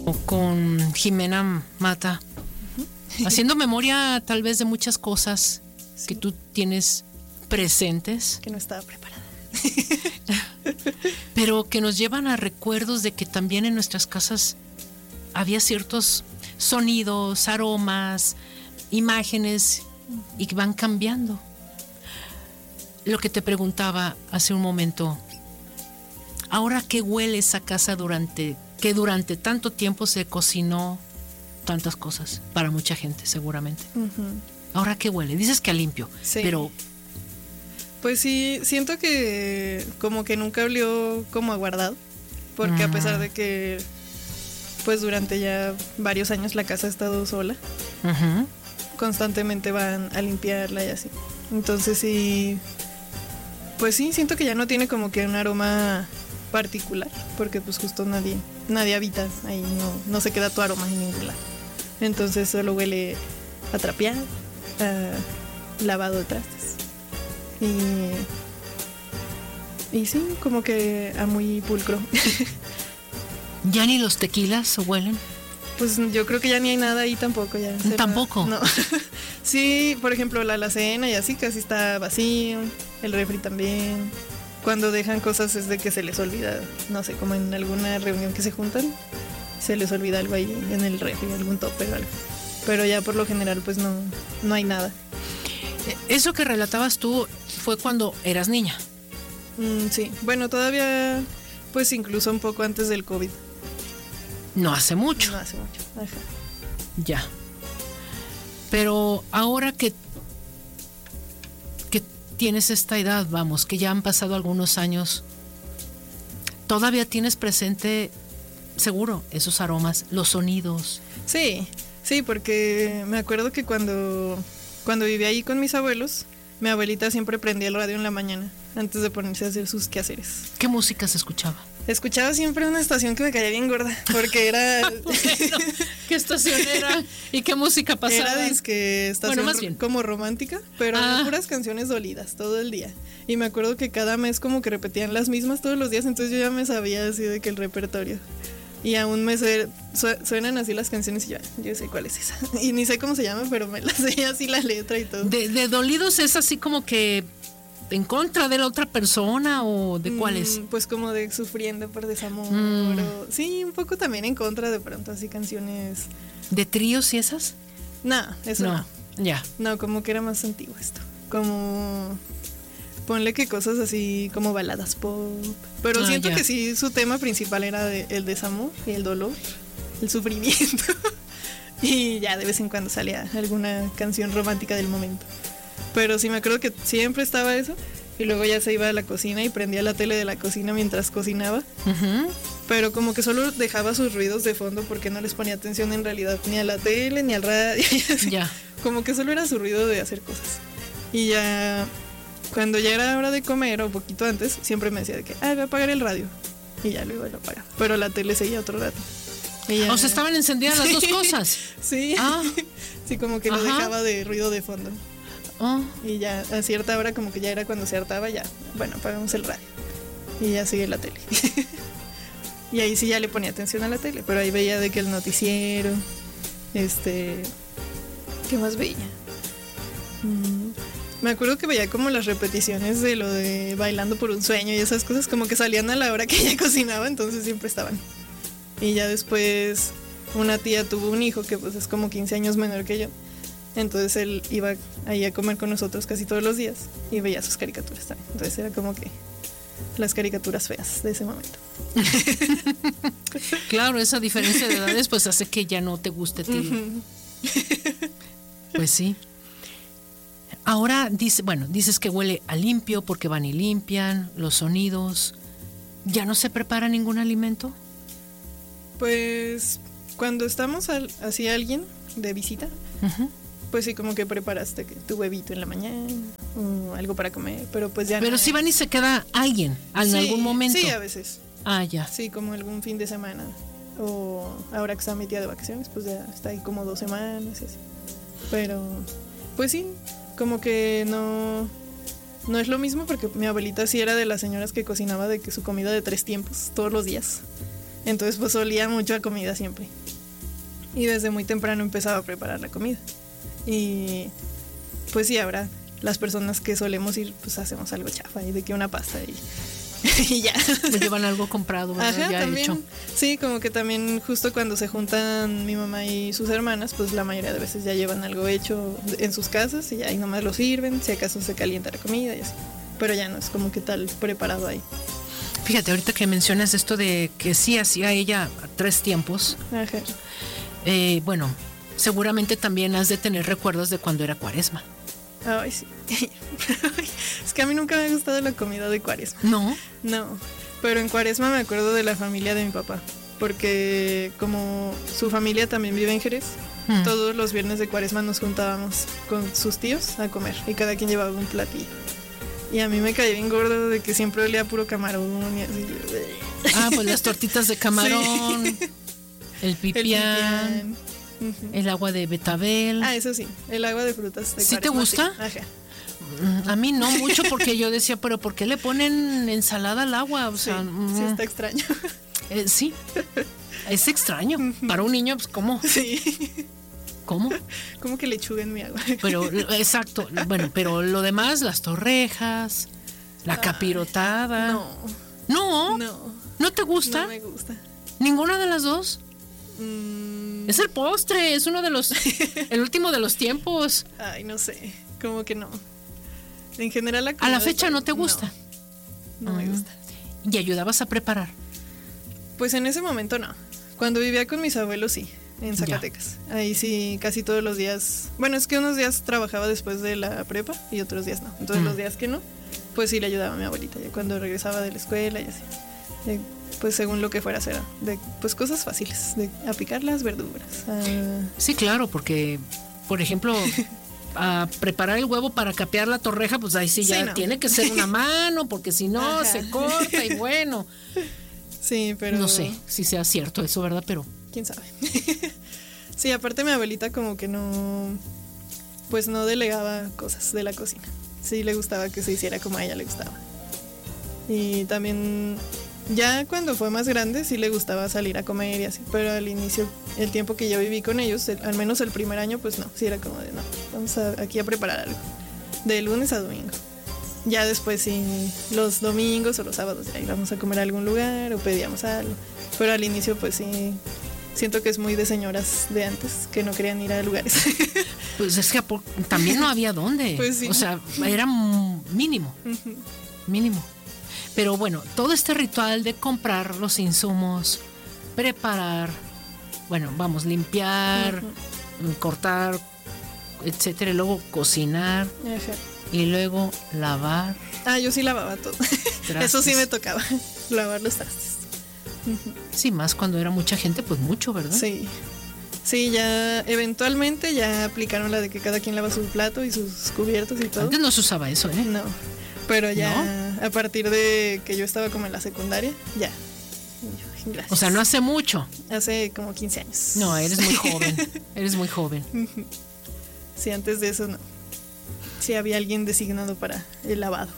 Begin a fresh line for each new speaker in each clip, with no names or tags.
o con Jimena Mata, haciendo memoria tal vez de muchas cosas que tú tienes presentes,
que no estaba preparada.
pero que nos llevan a recuerdos de que también en nuestras casas había ciertos sonidos, aromas, imágenes y que van cambiando. Lo que te preguntaba hace un momento, ahora qué huele esa casa que durante tanto tiempo se cocinó tantas cosas para mucha gente seguramente. Ahora qué huele, dices que a limpio,
sí.
Pero
pues sí, siento que como que nunca olió como a guardado, porque a pesar de que pues durante ya varios años la casa ha estado sola, constantemente van a limpiarla y así. Entonces sí, pues sí, siento que ya no tiene como que un aroma particular, porque pues justo nadie habita ahí, no se queda tu aroma en ningún lado. Entonces solo huele a trapear, a lavado de trastes. Y sí, como que a muy pulcro.
¿Ya ni los tequilas huelen?
Pues yo creo que ya ni hay nada ahí tampoco. Ya
¿Tampoco?
No. Sí, por ejemplo, la alacena y así casi está vacío, el refri también. Cuando dejan cosas es de que se les olvida, no sé, como en alguna reunión que se juntan, se les olvida algo ahí en el refri, algún topper o algo. Pero ya por lo general pues no hay nada.
Eso que relatabas tú fue cuando eras niña.
Sí, bueno, todavía pues incluso un poco antes del COVID.
No hace mucho.
No hace mucho, ajá.
Ya. Pero ahora que tienes esta edad, vamos, que ya han pasado algunos años, ¿todavía tienes presente, seguro, esos aromas, los sonidos?
Sí, porque me acuerdo que cuando vivía ahí con mis abuelos, mi abuelita siempre prendía el radio en la mañana antes de ponerse a hacer sus quehaceres.
¿Qué música se escuchaba?
Escuchaba siempre una estación que me caía bien gorda, porque era...
Bueno, ¿qué estación era? ¿Y qué música pasaba?
Era disque estación
más bien
como romántica, pero puras canciones dolidas todo el día. Y me acuerdo que cada mes como que repetían las mismas todos los días, entonces yo ya me sabía así de que el repertorio. Y aún me suenan así las canciones y yo sé cuál es esa. Y ni sé cómo se llama, pero me la sé así la letra y todo.
¿De dolidos es así como que en contra de la otra persona o de cuál es?
Pues como de sufriendo por desamor. Sí, un poco también en contra de pronto, así canciones.
¿De tríos y esas?
No, eso no.
Ya.
No, como que era más antiguo esto. Como... Ponle que cosas así como baladas pop. Pero siento que sí, su tema principal era el desamor y el dolor, el sufrimiento. Y ya de vez en cuando salía alguna canción romántica del momento. Pero sí me acuerdo que siempre estaba eso. Y luego ya se iba a la cocina y prendía la tele de la cocina mientras cocinaba. Pero como que solo dejaba sus ruidos de fondo porque no les ponía atención en realidad ni a la tele ni al radio.
Ya.
Como que solo era su ruido de hacer cosas. Y ya... Cuando ya era hora de comer o poquito antes, siempre me decía de que, voy a apagar el radio. Y ya luego lo apagaba. Pero la tele seguía otro rato.
O sea, estaban encendidas las dos cosas.
Sí. Sí, como que lo dejaba de ruido de fondo. Y ya a cierta hora como que ya era cuando se hartaba, ya, bueno, apagamos el radio. Y ya sigue la tele. Y ahí sí ya le ponía atención a la tele. Pero ahí veía de que el noticiero, ¿qué más veía? Me acuerdo que veía como las repeticiones de lo de Bailando por un Sueño y esas cosas como que salían a la hora que ella cocinaba, entonces siempre estaban. Y ya después una tía tuvo un hijo que pues es como 15 años menor que yo. Entonces él iba ahí a comer con nosotros casi todos los días y veía sus caricaturas también. Entonces era como que las caricaturas feas de ese momento.
Claro, esa diferencia de edades pues hace que ya no te guste a ti. Pues sí. Ahora dices que huele a limpio porque van y limpian, los sonidos. ¿Ya no se prepara ningún alimento?
Pues cuando estamos así alguien de visita, pues sí, como que preparaste tu huevito en la mañana o algo para comer, pero pues ya
Pero
no.
si van y se queda alguien en algún momento.
Sí, a veces.
Ya.
Sí, como algún fin de semana. O ahora que está mi tía de vacaciones, pues ya está ahí como 2 semanas y así. Pero, pues sí, como que no es lo mismo porque mi abuelita sí era de las señoras que cocinaba de que su comida de 3 tiempos todos los días. Entonces pues olía mucho a comida siempre. Y desde muy temprano empezaba a preparar la comida. Y pues sí, ahora las personas que solemos ir, pues hacemos algo chafa, y de que una pasta y ya.
Me llevan algo comprado, ¿verdad?
Ajá,
ya
también,
hecho.
sí, como que también justo cuando se juntan mi mamá y sus hermanas, pues la mayoría de veces ya llevan algo hecho en sus casas y ya ahí nomás lo sirven, si acaso se calienta la comida y así. Pero ya no es como que tal preparado ahí.
Fíjate, ahorita que mencionas esto de que sí hacía ella 3 tiempos,
Ajá.
Bueno, seguramente también has de tener recuerdos de cuando era Cuaresma.
Ay, sí. Es que a mí nunca me ha gustado la comida de Cuaresma.
¿No?
No, pero en Cuaresma me acuerdo de la familia de mi papá, porque como su familia también vive en Jerez, todos los viernes de Cuaresma nos juntábamos con sus tíos a comer y cada quien llevaba un platillo. Y a mí me caía bien gordo de que siempre olía puro camarón y así.
Ah, pues las tortitas de camarón, sí. El pipián, el agua de betabel.
Ah, eso sí, el agua de frutas de
¿Sí te gusta?
Sí. Ajá.
A mí no mucho, porque yo decía, pero ¿por qué le ponen ensalada al agua? O sea,
sí está extraño.
Sí, es extraño. Para un niño, pues, ¿cómo?
Sí.
¿Cómo?
¿Cómo que lechuga en mi agua?
Pero, exacto. Bueno, pero lo demás, las torrejas, la capirotada.
No.
¿No?
No.
¿No te gusta?
No me gusta.
¿Ninguna de las dos? Es el postre, es uno de los... el último de los tiempos.
Ay, no sé, como que no. En general
¿A la fecha no te gusta?
No me gusta.
¿Y ayudabas a preparar?
Pues en ese momento no. Cuando vivía con mis abuelos sí, en Zacatecas. Ya. Ahí sí, casi todos los días. Bueno, es que unos días trabajaba después de la prepa y otros días no. Entonces los días que no, pues sí le ayudaba a mi abuelita ya cuando regresaba de la escuela y así. Pues según lo que fuera a hacer, pues cosas fáciles, a picar las verduras.
Sí, claro, porque, por ejemplo, a preparar el huevo para capear la torreja, pues ahí sí ya tiene que ser una mano, porque si no se corta y bueno.
Sí, pero...
No sé si sea cierto eso, ¿verdad? Pero...
¿Quién sabe? Sí, aparte mi abuelita como que no... Pues no delegaba cosas de la cocina. Sí le gustaba que se hiciera como a ella le gustaba. Y también... Ya cuando fue más grande sí le gustaba salir a comer y así, pero al inicio, el tiempo que yo viví con ellos, al menos el primer año, pues no, sí era como de no, vamos aquí a preparar algo, de lunes a domingo. Ya después sí, los domingos o los sábados ya íbamos a comer a algún lugar o pedíamos algo, pero al inicio pues sí, siento que es muy de señoras de antes que no querían ir a lugares.
Pues es que también no había dónde,
pues sí.
O sea, era mínimo, mínimo. Pero bueno, todo este ritual de comprar los insumos, preparar, bueno, vamos, limpiar, cortar, etcétera, y luego cocinar.
Ajá.
Y luego lavar.
Ah, yo sí lavaba todo. Trastes. Eso sí me tocaba, lavar los trastes.
Sí, más cuando era mucha gente, pues mucho, ¿verdad?
Sí. Sí, ya eventualmente ya aplicaron la de que cada quien lava su plato y sus cubiertos y todo.
Antes no se usaba eso, ¿eh?
No. Pero ya
¿No?
a partir de que yo estaba como en la secundaria, ya. Gracias.
O sea, no hace mucho.
Hace como 15 años.
No, eres muy joven. Eres muy joven.
Sí, antes de eso no. Sí había alguien designado para el lavado.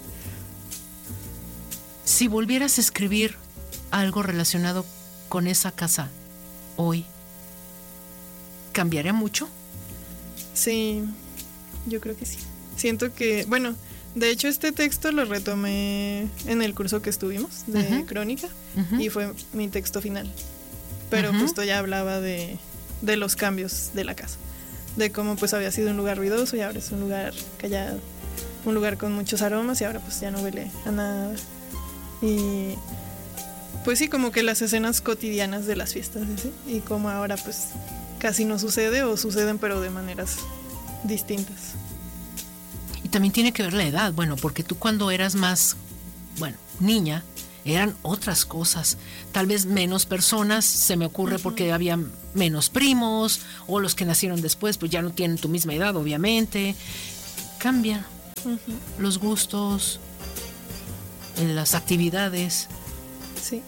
Si volvieras a escribir algo relacionado con esa casa hoy, ¿cambiaría mucho?
Sí, yo creo que sí. Siento que, bueno, de hecho este texto lo retomé en el curso que estuvimos de crónica y fue mi texto final. Pero justo ya hablaba de los cambios de la casa. De cómo pues había sido un lugar ruidoso y ahora es un lugar callado, un lugar con muchos aromas y ahora pues ya no huele a nada. Y pues sí, como que las escenas cotidianas de las fiestas, ¿sí? Y como ahora pues casi no sucede o suceden pero de maneras distintas.
Y también tiene que ver la edad, bueno, porque tú cuando eras más, bueno, niña, eran otras cosas, tal vez menos personas, se me ocurre porque había menos primos, o los que nacieron después pues ya no tienen tu misma edad, obviamente. Cambian los gustos, las actividades.
Sí.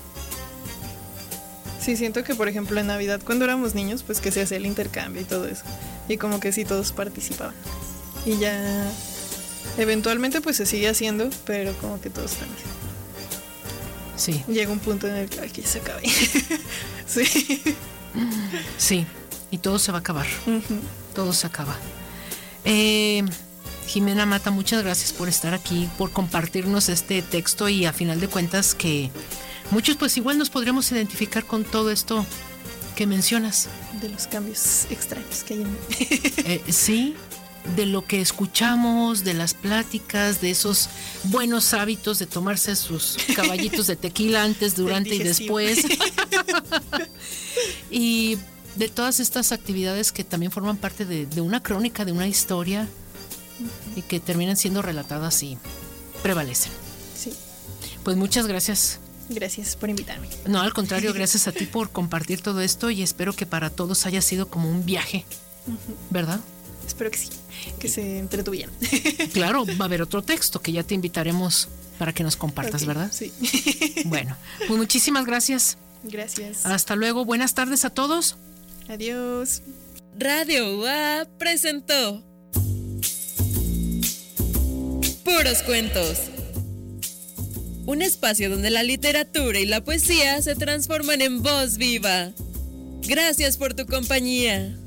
Sí, siento que por ejemplo en Navidad cuando éramos niños pues que se hacía el intercambio y todo eso, y como que sí todos participaban. Y ya eventualmente pues se sigue haciendo, pero como que todos están haciendo.
Sí.
Llega un punto en el que aquí se acabe. Sí.
Sí, y todo se va a acabar. Todo se acaba. Jimena Mata, muchas gracias por estar aquí, por compartirnos este texto, y a final de cuentas que muchos pues igual nos podríamos identificar con todo esto que mencionas.
De los cambios extraños que hay en mí.
Sí, de lo que escuchamos, de las pláticas, de esos buenos hábitos de tomarse sus caballitos de tequila antes, durante y después. Y de todas estas actividades que también forman parte de una crónica, de una historia, y que terminan siendo relatadas y prevalecen.
Sí.
Pues muchas gracias.
Gracias por invitarme.
No, al contrario, gracias a ti por compartir todo esto, y espero que para todos haya sido como un viaje, ¿verdad?
Espero que sí, que se entretuvieran.
Claro, va a haber otro texto que ya te invitaremos para que nos compartas, okay, ¿verdad?
Sí.
Bueno, pues muchísimas gracias.
Gracias.
Hasta luego, buenas tardes a todos.
Adiós.
Radio UA presentó Puros Cuentos, un espacio donde la literatura y la poesía se transforman en voz viva. Gracias por tu compañía.